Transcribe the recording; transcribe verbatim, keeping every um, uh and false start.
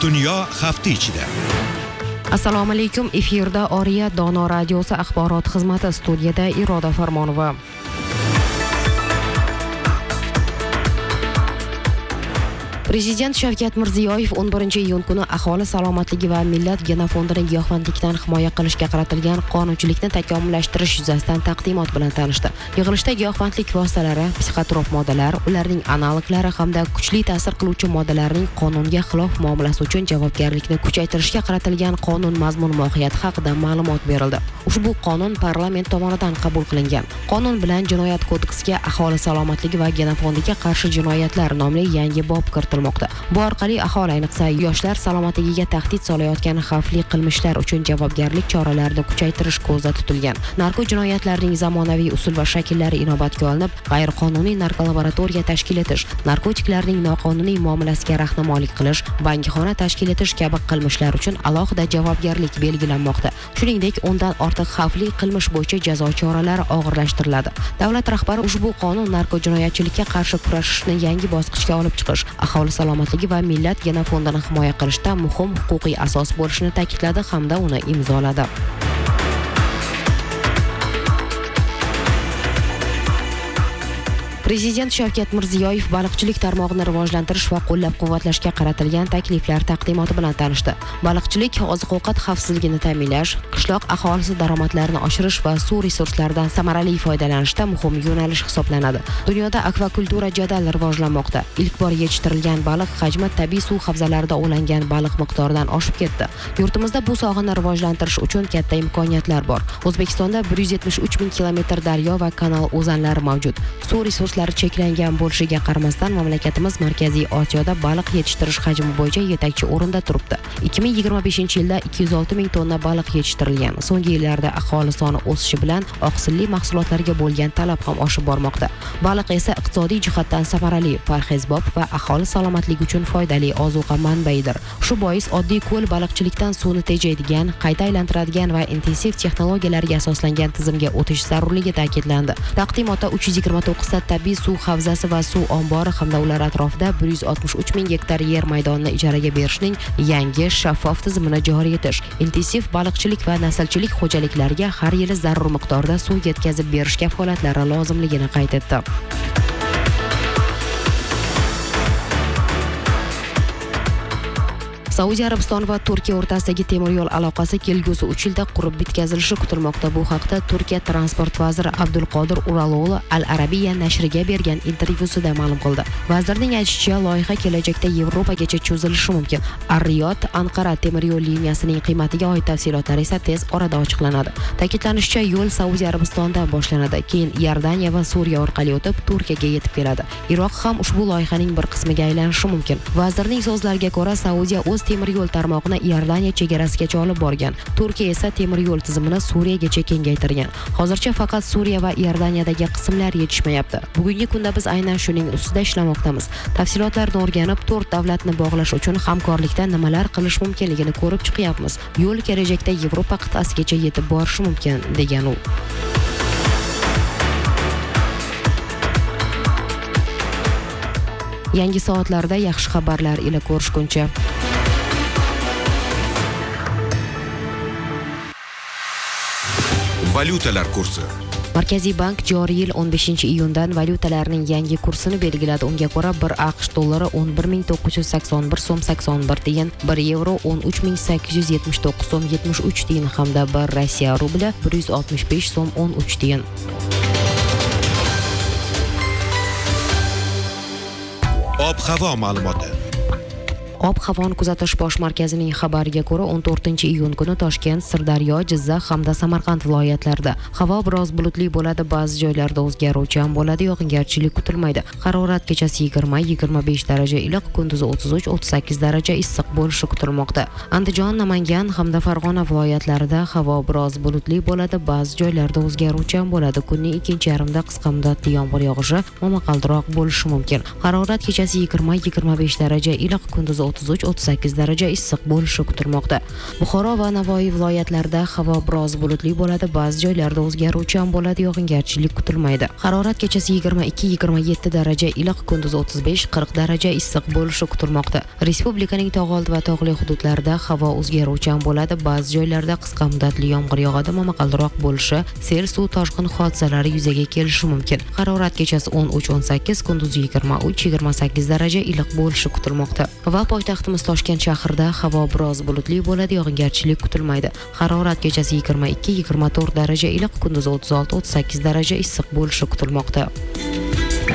Dunyo hafta ichida. Assalomu alaykum. Efirda Oriya Dono radiosi axborot xizmati, studiyada Iroda Farmonova. Prezident Shavkat Mirziyoyev o'n birinchi iyun kuni aholi salomatligi va millat genofondining giyohvandlikdan himoya qilishga qaratilgan qonunchilikni takomillashtirish yuzasidan taqdimot bilan tanishdi. Yig'ilishda giyohvandlik vositalari, psixotrop moddalar, ularning analoglari hamda kuchli ta'sir qiluvchi moddalarning qonunga xilof muomalasi uchun javobgarlikni kuchaytirishga qaratilgan qonun mazmun-mohiyati haqida ma'lumot berildi. Ushbu qonun parlament tomonidan qabul qilingan. Qonun bilan Jinoyat kodeksiga aholi salomatligi va genofondiga qarshi jinoyatlar nomli yangi bob kiritildi. Bu orqali aholi, ayniqsa yoshlar salomatligiga tahdid solayotgan xavfli qilmishlar uchun javobgarlik choralarini kuchaytirish ko'zda tutilgan. Narko jinoyatlarning zamonaviy usul va shakllari inobatga olinib, g'ayriqonuniy narkolaboratoriya tashkil etish, narkotiklarning noqonuniy muomalasiga rahnamolik qilish, bankxona tashkil etish kabi qilmishlar uchun alohida javobgarlik belgilanmoqda. Shuningdek, undan ortiq xavfli qilmish bo'yicha jazo choralari og'irlashtiriladi. Davlat rahbari ushbu qonun narko jinoyatchilikka qarshi kurashishni yangi bosqichga olib chiqish, aholi salomatligi va millat genofondini himoya qilishda muhim huquqiy asos bo'lishini ta'kidladi hamda uni imzoladi. Prezident Shavkat Mirziyoyev baliqchilik tarmog'ini rivojlantirish va qo'llab-quvvatlashga qaratilgan takliflar taqdimoti bilan tanishdi. Baliqchilik oziq-ovqat xavfsizligini ta'minlash, qishloq aholisi daromadlarini oshirish va suv resurslaridan samarali foydalanishda muhim yo'nalish hisoblanadi. Dunyoda akvakultura jadal rivojlanmoqda. Ilk bor yetishtirilgan baliq hajmi tabiiy suv havzalarida ovlangan baliq miqdoridan oshib ketdi. Yurtimizda bu sohani rivojlantirish uchun katta imkoniyatlar bor. O'zbekistonda bir yuz yetmish uch ming kilometr daryo va kanal o'zanlari mavjud. Suv resurslari cheklangan bo'lishiga qaramasdan mamlakatimiz Markaziy Osiyoda baliq yetishtirish hajmi bo'yicha yetakchi o'rinda turibdi. ikki ming yigirma beshinchi yilda ikki yuz olti ming tonna baliq yetishtirilgan. So'nggi yillarda aholi soni o'sishi bilan oqsilli mahsulotlarga bo'lgan talab ham oshib bormoqda. Baliq esa iqtisodiy jihatdan samarali, parhezbob va aholi salomatligi uchun foydali ozuqa manbaidir. Shu bois oddiy ko'l baliqchilikdan suvni tejaydigan, qayta aylantiradigan va intensiv texnologiyalarga asoslangan tizimga o'tish zarurligi ta'kidlandi. Taqdimotda uch yuz yigirma to'qqiz ta tabiiy suv havzasi va suv ombori hamda ular atrofida bir yuz oltmish uch ming gektar yer maydonini ijaraga berishning yangi shaffof tizimini joriy etish, intensiv baliqchilik va naslchilik xo'jaliklariga har yili zarur miqdorda suv yetkazib berish kafolatlari lozimligini qayd etdi. Saudiya Arabistoni va Turkiya o'rtasidagi temir yo'l aloqasi kelgusi uch yilda qurib bitkazilishi kutilmoqda. Bu haqda Turkiya transport vaziri Abdulqodir Uraloğlu Al Arabiya nashriga bergan intervyusida ma'lum qildi. Vazirning aytishicha, loyiha kelajakda Yevropagacha cho'zilishi mumkin. Ar-Riyod Anqara temir yo'l liniyasining qiymatiga oid tafsilotlar esa tez orada ochiqlanadi. Ta'kidlanishicha, yo'l Saudiya Arabistonidan boshlanadi, keyin Iordaniya va Suriya orqali o'tib Turkiyaga yetib keladi. Iroq ham ushbu loyihaning bir qismiga aylanishi mumkin. Vazirning so'zlariga ko'ra, Saudiya o'z temir yo'l tarmog'ini Iordaniya chegarasigacha olib borgan. Turkiya esa temir yo'l tizimini Suriyagacha kengaytirgan. Hozircha faqat Suriya va Iordaniyadagi qismlar yetishmayapti. Bugungi kunda biz aynan shuning ustida ishlamoqdamiz. Tafsilotlarni o'rganib, to'rt davlatni bog'lash uchun hamkorlikda nimalar qilish mumkinligini ko'rib chiqyapmiz. Yo'l kelajakda Yevropa qit'asigacha yetib borishi mumkin, degan u. Yangi soatlarda yaxshi xabarlar ila ko'rishguncha. Valyutalar kursi. Markaziy bank joriy yil o'n beshinchi iyundan valyutalarning yangi kursini belgiladi. Unga ko'ra bir AQSh dollari o'n bir ming to'qqiz yuz sakson bir so'm sakson bir tiyin, bir yevro o'n uch ming sakkiz yuz yetmish to'qqiz so'm yetmish uch tiyin hamda bir Rossiya rubli bir yuz oltmish besh so'm o'n uch tiyin. Ob-havo ma'lumoti. Ob-havoni kuzatish bosh markazining xabariga ko'ra o'n to'rtinchi iyun kuni Toshkent, Sirdaryo, Jizzax hamda Samarqand viloyatlarida havo biroz bulutli bo'ladi, ba'zi joylarda o'zgaruvchan bo'ladi, yog'ingarchilik kutilmaydi. Harorat kechasi yigirma yigirma besh daraja iliq, kunduzi o'ttiz uch o'ttiz sakkiz daraja issiq bo'lishi kutilmoqda. Andijon, Namangan hamda Farg'ona viloyatlarida havo biroz bulutli bo'ladi, ba'zi joylarda o'zgaruvchan bo'ladi. Kunning ikkinchi yarmida qisqa muddatli yomg'ir yog'ishi momaqaldiroq bo'lishi mumkin. Harorat kechasi yigirma yigirma besh daraja iliq, kunduzi o'ttiz uch o'ttiz sakkiz daraja issiq bo'lishi kutilmoqda. Buxoro va Navoiy viloyatlarida havo biroz bulutli bo'ladi, ba'zi joylarda o'zgaruvchan bo'ladi, yog'ingarchilik kutilmaydi. Harorat kechasi yigirma ikki yigirma yetti daraja iliq, kunduz o'ttiz besh qirq daraja issiq bo'lishi kutilmoqda. Respublikaning tog'oldi va tog'li hududlarida havo o'zgaruvchan bo'ladi, ba'zi joylarda qisqa muddatli yomg'ir yog'adi, momaqaldiroq bo'lishi, sel, suv toshqin hodisalari yuzaga kelishi mumkin. Harorat kechasi o'n uch o'n sakkiz, kunduz yigirma uch yigirma sakkiz daraja iliq bo'lishi kutilmoqda. Va poytaxtimiz Toshkent shahrida havo biroz bulutli bo'ladi, yog'ingarchilik kutilmaydi. Harorat kechasi yigirma ikki yigirma to'rt daraja iliq, kunduz o'ttiz olti o'ttiz sakkiz daraja issiq bo'lishi kutilmoqda.